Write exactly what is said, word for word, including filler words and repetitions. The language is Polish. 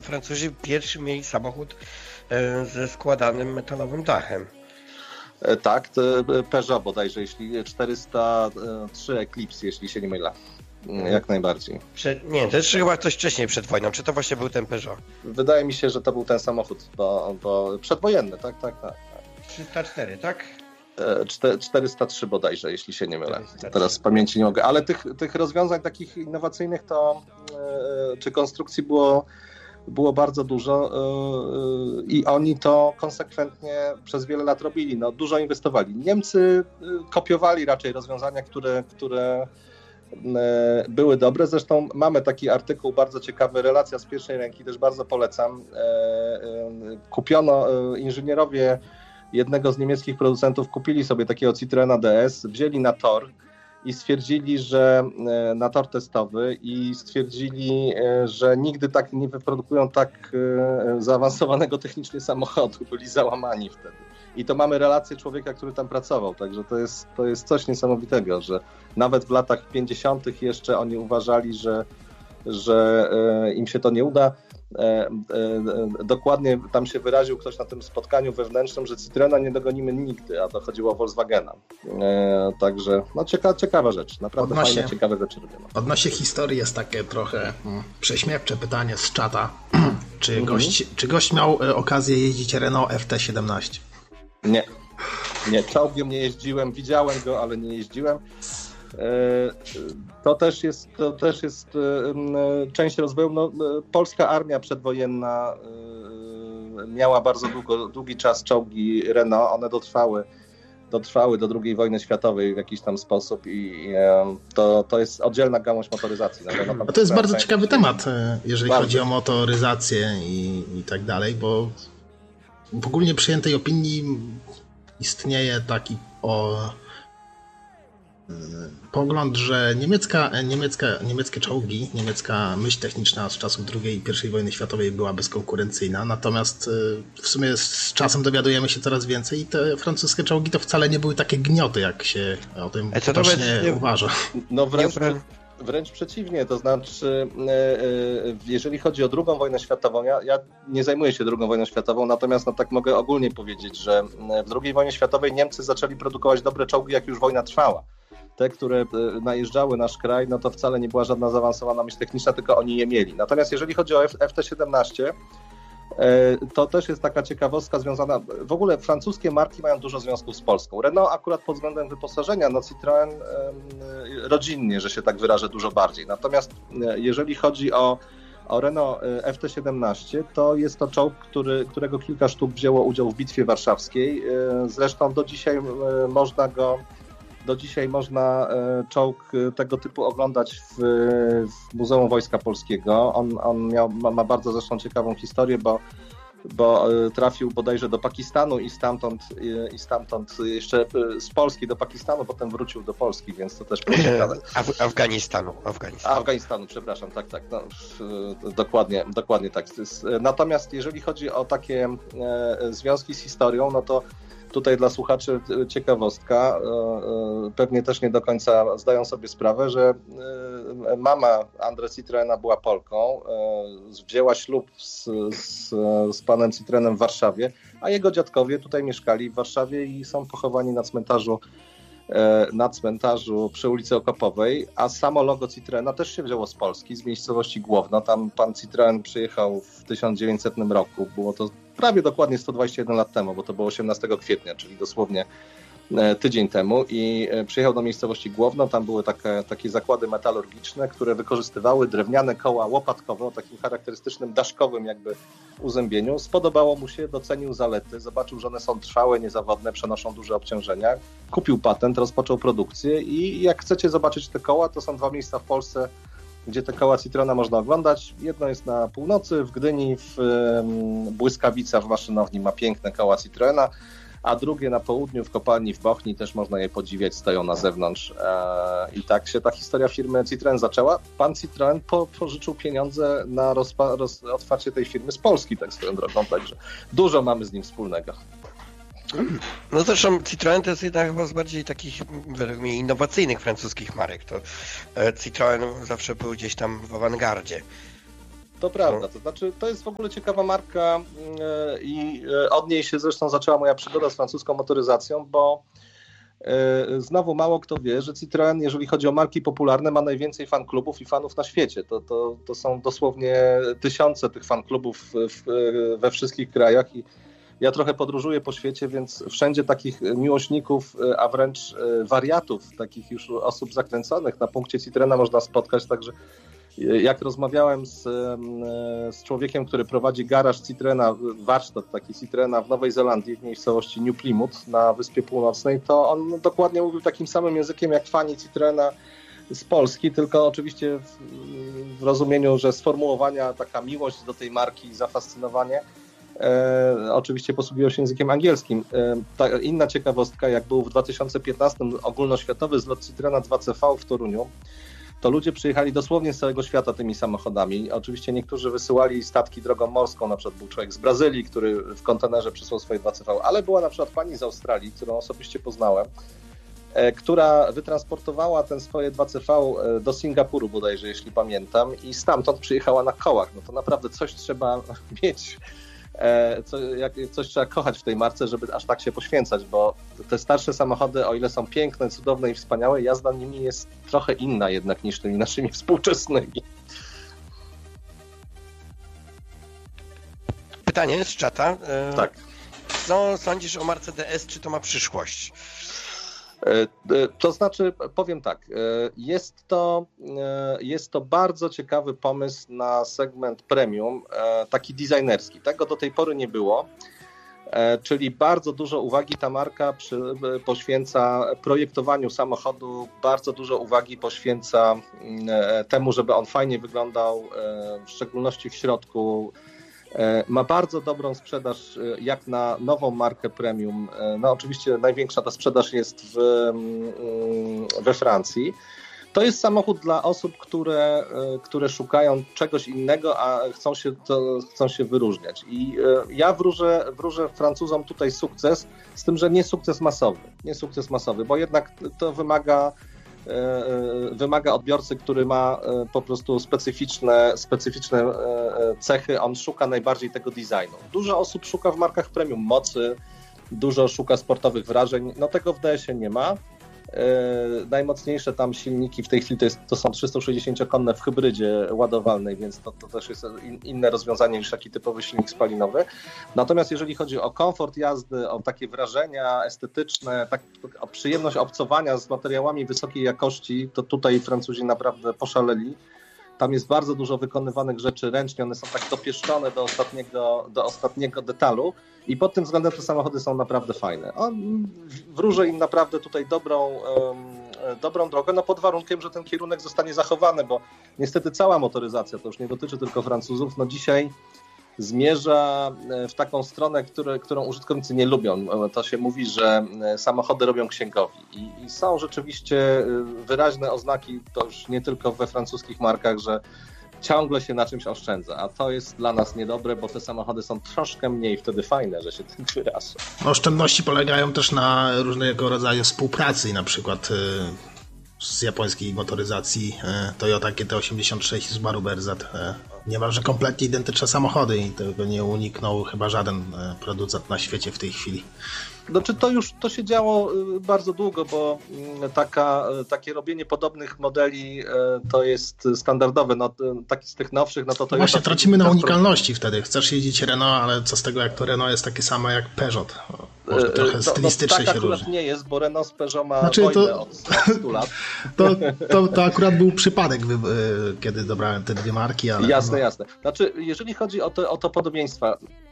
Francuzi pierwszy mieli samochód ze składanym metalowym dachem. Tak, to Peugeot bodajże, jeśli czterysta trzy Eclipse, jeśli się nie mylę. Jak najbardziej. Prze- nie, to jest chyba coś wcześniej przed wojną. Czy to właśnie był ten Peugeot? Wydaje mi się, że to był ten samochód, bo, bo przedwojenny, tak, tak, tak. trzysta cztery, tak? czterysta trzy bodajże, jeśli się nie mylę. Teraz z pamięci nie mogę. Ale tych, tych rozwiązań takich innowacyjnych to czy konstrukcji było, było bardzo dużo i oni to konsekwentnie przez wiele lat robili. No, dużo inwestowali. Niemcy kopiowali raczej rozwiązania, które, które były dobre. Zresztą mamy taki artykuł bardzo ciekawy, relacja z pierwszej ręki, też bardzo polecam. Kupiono inżynierowie jednego z niemieckich producentów, kupili sobie takiego Citroena D S, wzięli na tor i stwierdzili, że na tor testowy i stwierdzili, że nigdy tak nie wyprodukują tak zaawansowanego technicznie samochodu. Byli załamani wtedy. I to mamy relację człowieka, który tam pracował, także to jest, to jest coś niesamowitego, że nawet w latach pięćdziesiątych jeszcze oni uważali, że, że im się to nie uda. Dokładnie tam się wyraził ktoś na tym spotkaniu wewnętrznym, że Citroena nie dogonimy nigdy, a to chodziło o Volkswagena. Także no cieka, ciekawa rzecz, naprawdę odnośnie, fajne, ciekawe rzeczy robiono. Odnośnie historii jest takie trochę hmm, prześmiewcze pytanie z czata. Czy, mhm. gość, czy gość miał okazję jeździć Renault F T siedemnaście? Nie, nie, czołgiem nie jeździłem, widziałem go, ale nie jeździłem. To też jest, to też jest część rozwoju. No, polska armia przedwojenna miała bardzo długo, długi czas czołgi Renault, one dotrwały, dotrwały do drugiej wojny światowej w jakiś tam sposób i to, to jest oddzielna gałąź motoryzacji. No, to jest bardzo ciekawy temat, jeżeli bardzo. chodzi o motoryzację i, i tak dalej, bo w ogólnie przyjętej opinii istnieje taki o pogląd, że niemiecka, niemiecka, niemieckie czołgi, niemiecka myśl techniczna z czasów drugiej i pierwszej wojny światowej była bezkonkurencyjna, natomiast w sumie z czasem dowiadujemy się coraz więcej i te francuskie czołgi to wcale nie były takie gnioty, jak się o tym potocznie nie uważa. No wręcz, wręcz przeciwnie, to znaczy jeżeli chodzi o drugą wojnę światową, ja, ja nie zajmuję się drugą wojną światową, natomiast no, tak mogę ogólnie powiedzieć, że w drugiej wojnie światowej Niemcy zaczęli produkować dobre czołgi, jak już wojna trwała. Te, które najeżdżały nasz kraj, no to wcale nie była żadna zaawansowana myśl techniczna, tylko oni je mieli. Natomiast jeżeli chodzi o F T siedemnaście, to też jest taka ciekawostka związana, w ogóle francuskie marki mają dużo związków z Polską. Renault akurat pod względem wyposażenia, no Citroën rodzinnie, że się tak wyrażę, dużo bardziej. Natomiast jeżeli chodzi o, o Renault F T siedemnaście, to jest to czołg, który, którego kilka sztuk wzięło udział w Bitwie Warszawskiej. Zresztą do dzisiaj można go Do dzisiaj można czołg tego typu oglądać w, w Muzeum Wojska Polskiego. On, on miał, ma, ma bardzo zresztą ciekawą historię, bo, bo trafił bodajże do Pakistanu i stamtąd, i stamtąd jeszcze z Polski do Pakistanu, potem wrócił do Polski, więc to też było ciekawe. Af- Afganistanu, Afganistanu. Afganistanu, przepraszam, tak, tak. No, dokładnie, dokładnie tak. Natomiast jeżeli chodzi o takie związki z historią, no to tutaj dla słuchaczy ciekawostka, pewnie też nie do końca zdają sobie sprawę, że mama André Citroena była Polką, wzięła ślub z, z, z panem Citroenem w Warszawie, a jego dziadkowie tutaj mieszkali w Warszawie i są pochowani na cmentarzu na cmentarzu przy ulicy Okopowej, a samo logo Citroena też się wzięło z Polski, z miejscowości Głowno. Tam pan Citroen przyjechał w tysiąc dziewięćsetnym roku. Było to prawie dokładnie sto dwadzieścia jeden lat temu, bo to było osiemnastego kwietnia, czyli dosłownie tydzień temu i przyjechał do miejscowości Głowno. Tam były takie, takie zakłady metalurgiczne, które wykorzystywały drewniane koła łopatkowe o takim charakterystycznym daszkowym jakby uzębieniu. Spodobało mu się, docenił zalety, zobaczył, że one są trwałe, niezawodne, przenoszą duże obciążenia. Kupił patent, rozpoczął produkcję i jak chcecie zobaczyć te koła, to są dwa miejsca w Polsce, gdzie te koła Citroena można oglądać. Jedno jest na północy, w Gdyni, w Błyskawica w maszynowni ma piękne koła Citroena, a drugie na południu w kopalni w Bochni też można je podziwiać, stoją na zewnątrz. I tak się ta historia firmy Citroen zaczęła. Pan Citroen po, pożyczył pieniądze na rozpa- roz- otwarcie tej firmy z Polski, tak swoją drogą, także dużo mamy z nim wspólnego. No zresztą Citroen to jest jedna chyba z bardziej takich, według mnie, innowacyjnych francuskich marek. To Citroen zawsze był gdzieś tam w awangardzie. To prawda, to znaczy to jest w ogóle ciekawa marka yy, i yy, od niej się zresztą zaczęła moja przygoda z francuską motoryzacją, bo yy, znowu mało kto wie, że Citroën, jeżeli chodzi o marki popularne, ma najwięcej fanklubów i fanów na świecie. To, to, to są dosłownie tysiące tych fanklubów w, w, we wszystkich krajach i ja trochę podróżuję po świecie, więc wszędzie takich miłośników, a wręcz wariatów, takich już osób zakręconych na punkcie Citroena można spotkać, także jak rozmawiałem z, z człowiekiem, który prowadzi garaż Citroena, warsztat taki Citroena w Nowej Zelandii, w miejscowości New Plymouth na Wyspie Północnej, to on dokładnie mówił takim samym językiem jak fani Citroena z Polski, tylko oczywiście w, w rozumieniu, że sformułowania taka miłość do tej marki, zafascynowanie, e, oczywiście posługiwał się językiem angielskim. E, ta, inna ciekawostka, jak był w dwa tysiące piętnastym ogólnoświatowy zlot Citroena dwa C V w Toruniu, to ludzie przyjechali dosłownie z całego świata tymi samochodami. Oczywiście niektórzy wysyłali statki drogą morską, na przykład był człowiek z Brazylii, który w kontenerze przysłał swoje dwa C V, ale była na przykład pani z Australii, którą osobiście poznałem, e, która wytransportowała ten swoje dwa C V do Singapuru bodajże, jeśli pamiętam, i stamtąd przyjechała na kołach. No to naprawdę coś trzeba mieć, e, co, jak, coś trzeba kochać w tej marce, żeby aż tak się poświęcać, bo te starsze samochody, o ile są piękne, cudowne i wspaniałe, jazda nimi jest trochę inna jednak niż tymi naszymi współczesnymi. Pytanie z czata. Tak. Co sądzisz o marce D S? Czy to ma przyszłość? To znaczy, powiem tak, jest to, jest to bardzo ciekawy pomysł na segment premium, taki designerski. Tego do tej pory nie było, czyli bardzo dużo uwagi ta marka przy, poświęca projektowaniu samochodu, bardzo dużo uwagi poświęca temu, żeby on fajnie wyglądał, w szczególności w środku. Ma bardzo dobrą sprzedaż jak na nową markę premium. No oczywiście największa ta sprzedaż jest w, we Francji. To jest samochód dla osób, które, które szukają czegoś innego, a chcą się, to, chcą się wyróżniać. I ja wróżę, wróżę Francuzom tutaj sukces, z tym, że nie sukces masowy. Nie sukces masowy, bo jednak to wymaga wymaga odbiorcy, który ma po prostu specyficzne, specyficzne cechy. On szuka najbardziej tego designu. Dużo osób szuka w markach premium mocy, dużo szuka sportowych wrażeń. No tego w D S-ie nie ma. Najmocniejsze tam silniki w tej chwili to, jest, to są trzysta sześćdziesięciokonne w hybrydzie ładowalnej, więc to, to też jest in, inne rozwiązanie niż taki typowy silnik spalinowy. Natomiast jeżeli chodzi o komfort jazdy, o takie wrażenia estetyczne, tak, o przyjemność obcowania z materiałami wysokiej jakości, to tutaj Francuzi naprawdę poszaleli. Tam jest bardzo dużo wykonywanych rzeczy ręcznie, one są tak dopieszczone do ostatniego, do ostatniego detalu i pod tym względem te samochody są naprawdę fajne. On wróży im naprawdę tutaj dobrą, um, dobrą drogę, no pod warunkiem, że ten kierunek zostanie zachowany, bo niestety cała motoryzacja, to już nie dotyczy tylko Francuzów, no dzisiaj zmierza w taką stronę, które, którą użytkownicy nie lubią. To się mówi, że samochody robią księgowi i, i są rzeczywiście wyraźne oznaki, to już nie tylko we francuskich markach, że ciągle się na czymś oszczędza, a to jest dla nas niedobre, bo te samochody są troszkę mniej wtedy fajne, że się tym wyraża. Oszczędności polegają też na różnego rodzaju współpracy, na przykład z japońskiej motoryzacji Toyota G T osiemdziesiąt sześć i Subaru B R Z. Niemalże kompletnie identyczne samochody i tego nie uniknął chyba żaden producent na świecie w tej chwili. Znaczy to już to się działo bardzo długo, bo taka, takie robienie podobnych modeli to jest standardowe. No, taki z tych nowszych, no to to no właśnie tracimy na unikalności wtedy. Chcesz jeździć Renault, ale co z tego, jak to Renault jest takie samo jak Peugeot. Może trochę stylistycznie no, tak się akurat różni. nie jest, bo Renault z Peugeot ma znaczy, wojnę to, od stu lat. To, to, to akurat był przypadek, kiedy dobrałem te dwie marki. Ale jasne, no. jasne. Znaczy, jeżeli chodzi o to, o to podobieństwa,